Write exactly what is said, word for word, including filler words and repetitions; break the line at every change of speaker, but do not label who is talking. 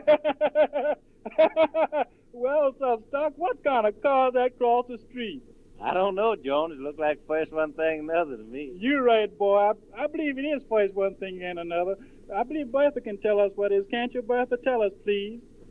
Well, so Stuck, what kind of car is that cross the street?
I don't know, Jones. It looked like first one thing another to me.
You're right, boy. I, I believe it is first one thing and another. I believe Bertha can tell us what it is. Can't you, Bertha? Tell us, please.